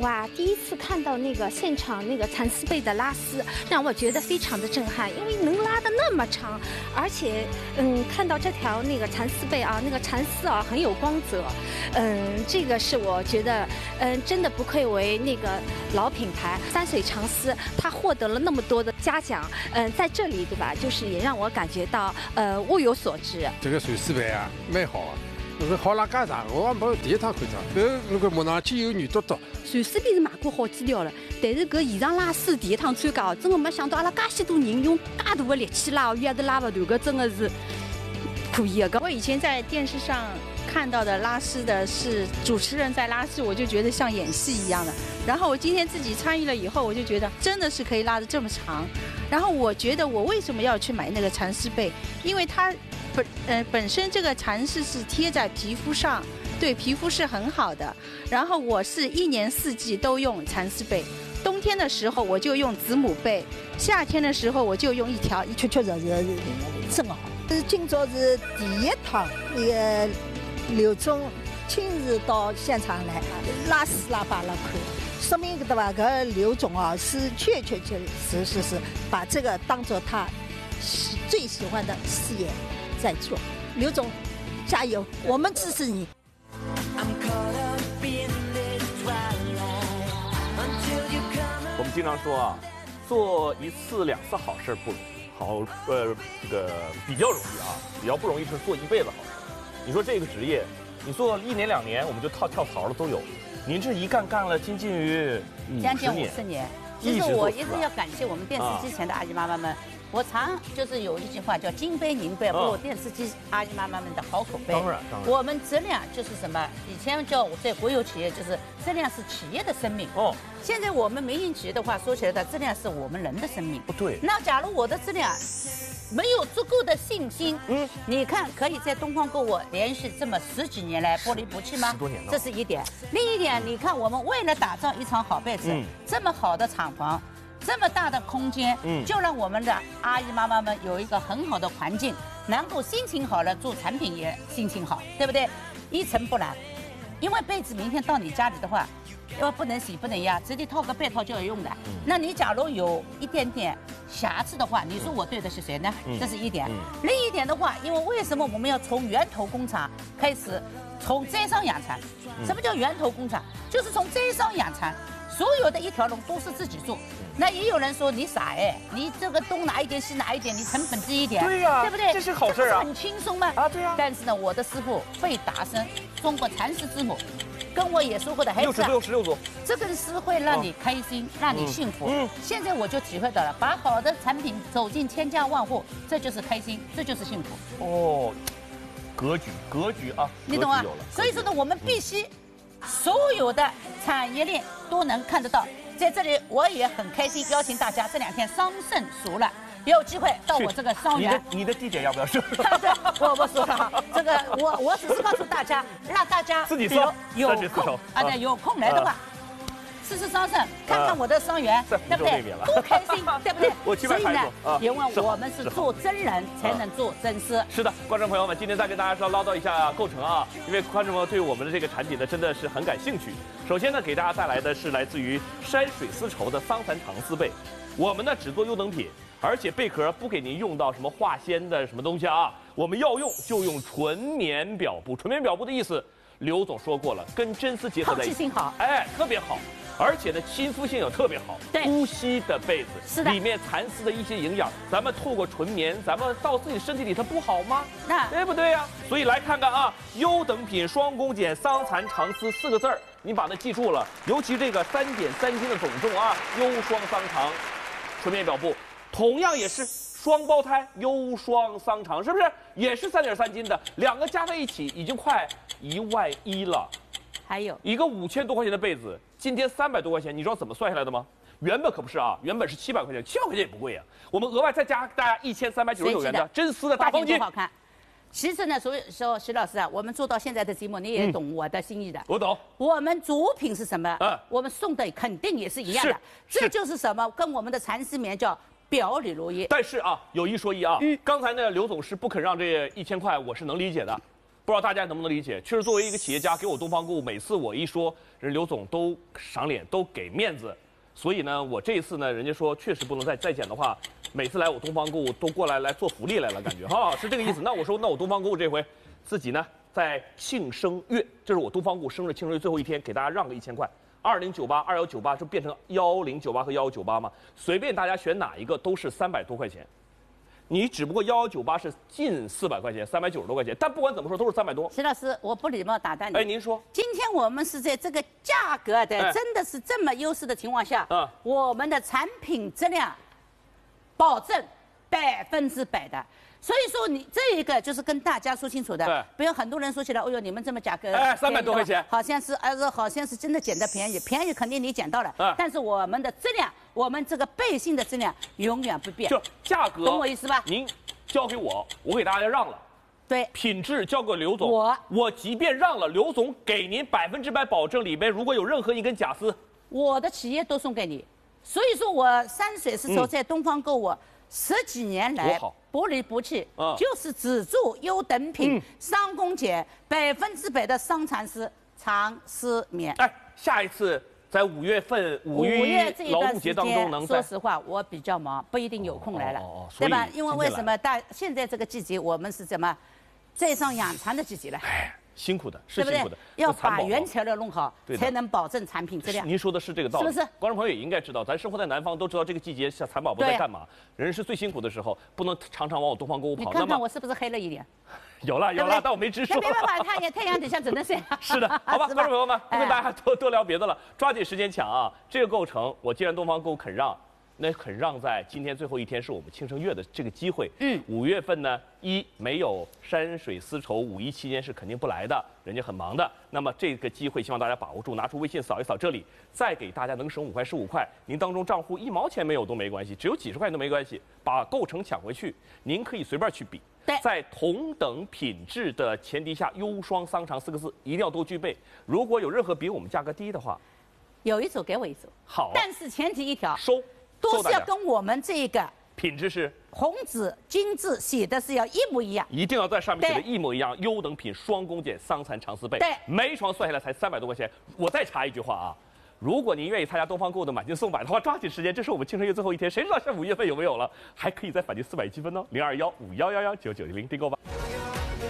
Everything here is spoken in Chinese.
哇，第一次看到那个现场那个蚕丝被的拉丝，让我觉得非常的震撼，因为能拉得那么长，而且看到这条那个蚕丝被啊，那个蚕丝啊很有光泽，这个是我觉得真的不愧为那个老品牌三水长丝，它获得了那么多的嘉奖，在这里对吧？就是也让我感觉到物有所值。 这个蚕丝被啊，蛮好啊。 是好拉介长，我也没第一趟看到。搿那个网上去有女多多。 蚕丝被是买过好几条了，但是搿现场拉丝第一趟参加哦，真的没想到阿拉介许多人用介大的力气拉，一下子拉不断，搿真的是可以的。 我以前在电视上看到的拉丝的是主持人在拉丝，我就觉得像演戏一样的。然后我今天自己参与了以后，我就觉得真的是可以拉得这么长。然后我觉得我为什么要去买那个蚕丝被？因为它。 本身这个蚕丝是贴在皮肤上，对皮肤是很好的。然后我是1年4季都用蚕丝被，冬天的时候我就用子母被，夏天的时候我就用一条， 确确实实真好。今朝是第一趟，那个刘总亲自到现场来拉丝拉把拉看，说明对吧？搿刘总啊是确实把这个当做他最喜欢的事业。 在做，刘总，加油！我们支持你。 我们经常说啊，做1次2次好事不容易，这个比较容易啊，比较不容易是做一辈子好事。你说这个职业，你做1年2年，我们就跳槽了都有。您这一干了接近于将近50年。其实我一直要感谢我们电视机前的阿姨妈妈们。 我常就是有一句话叫金杯银杯不如电视机阿姨妈妈们的好口碑。 当然。 我们质量就是什么？以前叫我在国有企业就是质量是企业的生命。哦。现在我们民营企业的话说起来的质量是我们人的生命。 不对。 那假如我的质量没有足够的信心，你看可以在东方购物连续这么10几年来不离不弃吗？ 10多年了。 这是一点。另一点，你看我们为了打造一场好被子，这么好的厂房。 这么大的空间，就让我们的阿姨妈妈们有一个很好的环境，能够心情好了，做产品也心情好，对不对？一尘不染，因为被子明天到你家里的话，要不能洗不能压，直接套个被套就要用的。那你假如有一点点瑕疵的话，你说我对得起谁呢？这是一点。另一点的话，因为为什么我们要从源头工厂开始，从摘桑养蚕？什么叫源头工厂？就是从摘桑养蚕。 所有的一条龙都是自己做，那也有人说你傻哎，你这个东拿一点西拿一点，你成本低一点， 对呀， 对不对？ 这是好事啊， 很轻松嘛。啊，对呀。但是呢，我的师傅费达生，中国蚕丝之母，跟我也说过的，还是 16组， 这个是会让你开心，让你幸福。现在我就体会到了，把好的产品走进千家万户，这就是开心，这就是幸福。 哦，格局啊， 你懂啊？所以说呢，我们必须。 所有的产业链都能看得到，在这里我也很开心，邀请大家这2天桑葚熟了，有机会到我这个桑园。 你的地点要不要说？ 我不说了，这个我只是告诉大家，让大家自己搜有空啊，对，有空来的话。 吃吃桑葚，看看我的桑园，对不对？多开心，对不对？所以呢，因为我们是做真人才能做真事。 是的，观众朋友们，今天再跟大家唠叨一下构成啊，因为观众朋友对我们的这个产品呢真的是很感兴趣。首先呢，给大家带来的是来自于山水丝绸的桑蚕长丝被，我们呢只做优等品，而且贝壳不给您用到什么化纤的什么东西啊，我们要用就用纯棉表布。纯棉表布的意思，刘总说过了，跟真丝结合在一起， 透气性好， 哎，特别好。 而且呢，亲肤性也特别好，呼吸的被子， 是的， 里面蚕丝的一些营养，咱们透过纯棉，咱们到自己身体里，它不好吗？ 那对不对呀？所以来看看啊，优等品双工碱桑蚕长丝4个字儿，你把它记住了。尤其这个3.3斤的总重啊，优双桑长纯棉表布，同样也是双胞胎优双桑长，是不是？也是3.3斤的，2个加在一起已经快11000了。 还有一个5000多块钱的被子，今天300多块钱，你知道怎么算下来的吗？原本可不是啊，原本是700块钱，700块钱也不贵啊。我们额外再加大家1399元的真丝的大方巾， 好看。其实呢，所以说徐老师啊，我们做到现在的节目，你也懂我的心意的。 我懂。 我们主品是什么？我们送的肯定也是一样的。这就是什么？跟我们的蚕丝棉叫表里如一。 但是啊，有一说一啊，刚才呢，刘总是不肯让这1000块，我是能理解的。 不知道大家能不能理解？确实，作为一个企业家，给我东方购物，每次我一说，人刘总都赏脸，都给面子。所以呢，我这一次呢，人家说确实不能再减的话，每次来我东方购物都过来做福利来了，感觉哈是这个意思。那我说，那我东方购物这回自己呢，在庆生月，这是我东方购物生日庆生月最后一天，给大家让个1000块。2098、2198就变成1098和1198嘛，随便大家选哪一个都是300多块钱。你只不过1198是近400块钱，390多块钱，但不管怎么说都是300多。 徐老师，我不礼貌打断你。 哎，您说， 今天我们是在这个价格的真的是这么优势的情况下，我们的产品质量保证100%的。所以说，你这一个就是跟大家说清楚的，不要很多人说起来，哦呦，你们这么价格 ，300多块钱， 好像是真的捡的便宜，便宜肯定你捡到了，但是我们的质量，我们这个背心的质量永远不变， 就价格， 懂我意思吧？ 您交给我，我给大家让了， 对， 品质交给刘总，我即便让了，刘总给您100%保证，里面如果有任何一根假丝， 我的企业都送给你。所以说我山水丝绸在东方购物10几年来。不离不弃，就是只做优等品，商工减100%的伤残丝长丝棉。 哎，下一次在5月份5一劳动节当中能说实话，我比较忙，不一定有空来了，对吧？因为什么？现在这个季节我们是怎么在上养蚕的季节了？ 辛苦的，是辛苦的， 要把原材料弄好，才能保证产品质量。 您说的是这个道理， 是不是？ 观众朋友也应该知道，咱生活在南方都知道这个季节像蚕宝宝在干嘛，人是最辛苦的时候，不能常常往我东方购物跑。 你看看我是不是黑了一点？ 有了，但我没直说。 没办法，太阳底下只能晒。 是的，好吧，观众朋友们，不跟大家多聊别的了，抓紧时间抢啊！这个构成，我既然东方购物肯让。那肯让在今天最后一天是我们庆生月的这个机会。5月份呢，没有山水丝绸，5一期间是肯定不来的，人家很忙的。那么这个机会希望大家把握住，拿出微信扫一扫这里，再给大家能省5块15块。您当中账户1毛钱没有都没关系，只有几十块都没关系，把构成抢回去，您可以随便去比。在同等品质的前提下，优双桑长4个字一定要都具备。如果有任何比我们价格低的话， 有一组给我一组。 好， 但是前提一条， 都是要跟我们这个品质是红纸金字写的是要一模一样， 一定要在上面写的一模一样，优等品双工剪桑蚕长丝被，每一双算下来才300多块钱。我再插一句话啊，如果您愿意参加东方购物的满金送百的话，抓紧时间，这是我们庆生月最后一天，谁知道下5月份有没有了，还可以再返金410积分哦，0215111990订购吧。